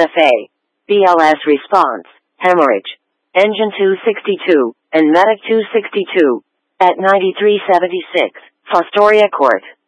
FA. BLS response, hemorrhage. Engine 262, and Medic 262. At 9376, Fostoria Court.